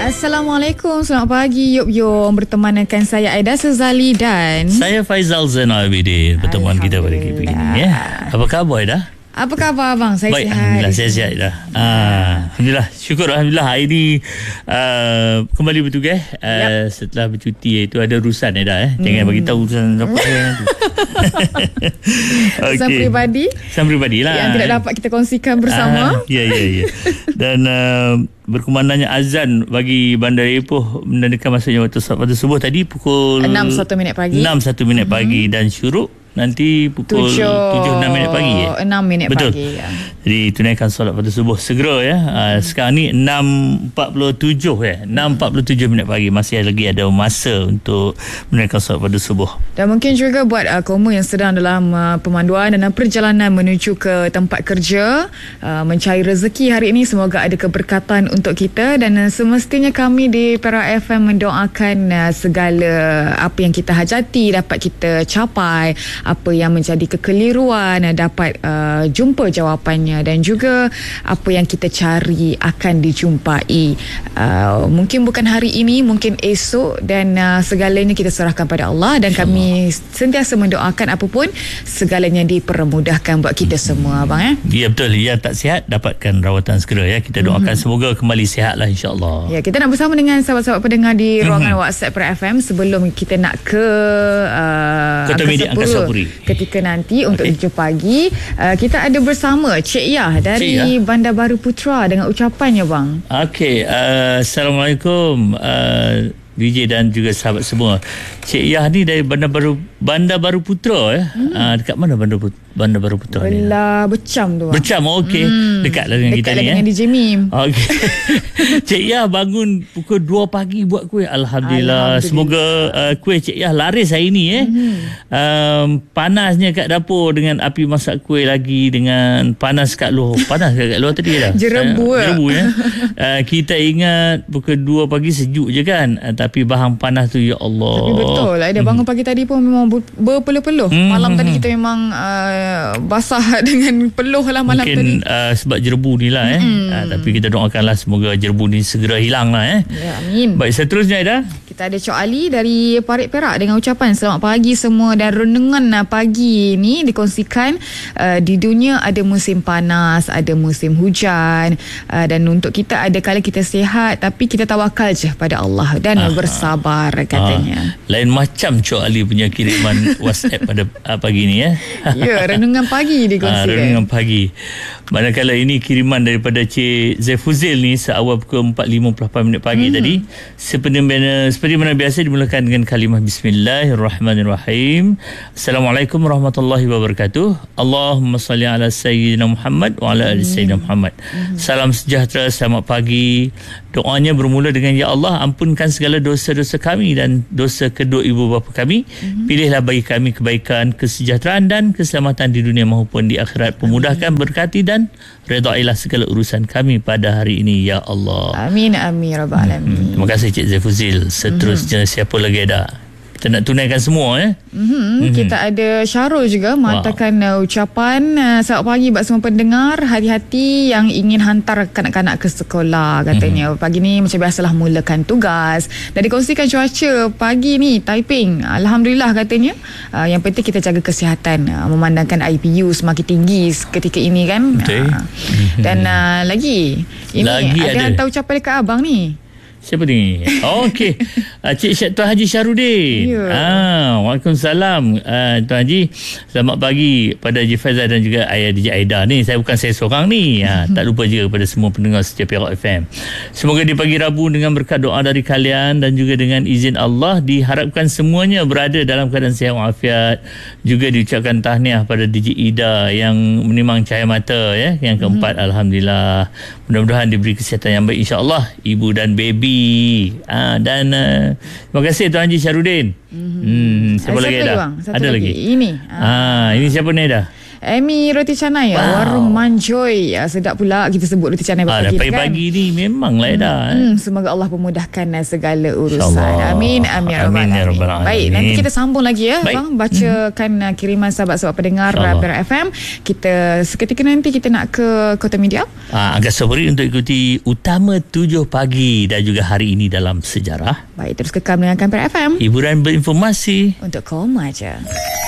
Assalamualaikum, selamat pagi Yop Yom. Bertemankan saya Aida Sezali dan saya Faizal Zainal Abidin. Pertemuan kita pada pagi ini ya. Apa khabar Aida? Apa khabar abang? Saya baik, sihat. Alhamdulillah saya sihat dah. Alhamdulillah, syukur Alhamdulillah hari ini kembali bertugas setelah bercuti. Itu ada urusan Aida Jangan bagi tahu urusan apa nanti. Urusan peribadi. Urusan peribadi lah yang tidak dapat kita kongsikan bersama. Ya. Dan berkumandangnya azan bagi Bandar Ipoh menandakan masuknya waktu solat pada subuh tadi pukul 6:01 pagi. 6:01 pagi dan syuruk nanti pukul 7:06 pagi 6 minit betul. Pagi ya. Jadi tunaikan solat pada subuh segera ya. Sekarang ni 6:47 6:47 pagi. Masih lagi ada masa untuk menunaikan solat pada subuh. Dan mungkin juga buat kaum yang sedang dalam pemanduan dan perjalanan menuju ke tempat kerja, mencari rezeki hari ini, semoga ada keberkatan untuk kita. Dan semestinya kami di Perak FM mendoakan segala apa yang kita hajati dapat kita capai, apa yang menjadi kekeliruan dapat jumpa jawapannya, dan juga apa yang kita cari akan dijumpai. Mungkin bukan hari ini, mungkin esok, dan segalanya kita serahkan pada Allah. Dan kami sentiasa mendoakan apapun segalanya dipermudahkan buat kita semua abang Ya betul. Yang tak sihat dapatkan rawatan segera ya. Kita doakan semoga kembali sihatlah insya-Allah. Ya, kita nak bersama dengan sahabat-sahabat pendengar di ruangan WhatsApp Perak FM sebelum kita nak ke Kota Media Angkasa Puri. Ketika nanti untuk 7 pagi kita ada bersama Cik Yah dari Bandar Baru Putra dengan ucapannya bang. Okey, Assalamualaikum DJ dan juga sahabat semua. Cik Yah ni dari Bandar Baru Putra ya. Dekat mana Bandar Baru Putra ni? Belah Becam tu bang. Becam, okey. Dekatlah dengan kita ni dengan DJ Mim. Okey. Cik Yah bangun pukul 2 pagi buat kuih. Alhamdulillah. Semoga kuih Cik Yah laris hari ni panasnya kat dapur dengan api masak kuih lagi, dengan panas kat luar. Panas kat luar tadi dah. Jerebu ya. Kita ingat pukul 2 pagi sejuk je kan. Tapi bahang panas tu ya Allah. Tapi betul lah, dia bangun pagi tadi pun memang berpeluh-peluh. Malam tadi kita memang basah dengan peluh lah malam mungkin, tadi. Sebab jerebu ni lah tapi kita doakanlah semoga jerebu ni segera hilang lah Ya, amin. Baik, seterusnya Aida. Kita ada Cok Ali dari Parit Perak dengan ucapan selamat pagi semua. Dan renungan pagi ni dikongsikan di dunia ada musim panas, ada musim hujan, dan untuk kita ada kala kita sihat tapi kita tawakal je pada Allah dan bersabar katanya. Lain macam Cok Ali punya kiriman WhatsApp pada pagi ni ya. Ya, renungan pagi dikongsikan. Renungan pagi. Manakala ini kiriman daripada Cik Zaifuzil ni seawal pukul 4:58 pagi tadi. Seperti mana biasa dimulakan dengan kalimah Bismillahirrahmanirrahim. Assalamualaikum warahmatullahi wabarakatuh. Allahumma salli ala Sayyidina Muhammad wa ala ali Sayyidina Muhammad. Salam sejahtera, selamat pagi. Doanya bermula dengan Ya Allah, ampunkan segala dosa-dosa kami dan dosa kedua ibu bapa kami. Pilihlah bagi kami kebaikan, kesejahteraan dan keselamatan di dunia maupun di akhirat. Pemudahkan, berkati dan redailah segala urusan kami pada hari ini Ya Allah. Amin amin rabbal alamin. Terima kasih Cik Zaifuzil. Seterusnya siapa lagi ada? Kita nak tunaikan semua Kita ada Syarul juga mengatakan ucapan selamat pagi buat semua pendengar, hati-hati yang ingin hantar kanak-kanak ke sekolah katanya. Pagi ni macam biasalah mulakan tugas. Dan dikongsikan cuaca pagi ni Taiping, alhamdulillah katanya. Yang penting kita jaga kesihatan, memandangkan IPU semakin tinggi ketika ini kan. Dan lagi ada hantar ucapan dekat abang ni. Siapa ni? Okey. Cik Tuan Haji Syarudin. Waalaikumsalam. Tuan Haji, selamat pagi pada Haji Faizal dan juga ayah DJ Aida ni. Saya seorang ni. Tak lupa juga pada semua pendengar setia Perak FM. Semoga di pagi Rabu dengan berkat doa dari kalian dan juga dengan izin Allah diharapkan semuanya berada dalam keadaan sihat walafiat. Juga diucapkan tahniah pada DJ Ida yang menimang cahaya mata ya. Yang keempat, alhamdulillah. Mudah-mudahan diberi kesihatan yang baik insya-Allah ibu dan baby. Dan terima kasih Tuan Haji Syarudin. Siapa lagi ada? Ada lagi. Ini siapa ni dah? Amy roti canai, warung Manjoy. Sedap pula kita sebut roti canai pagi pagi ni memanglah dah. Semoga Allah memudahkan segala urusan. Amin amin ya rabbal alamin. Baik, nanti kita sambung lagi ya bang, bacakan kiriman sahabat-sahabat pendengar Perak FM. Kita seketika nanti kita nak ke Kota Media. Agak sabari untuk ikuti Utama 7 Pagi dan juga hari ini dalam sejarah. Baik, terus kekal mendengarkan Perak FM. Hiburan berinformasi untuk kaum aja.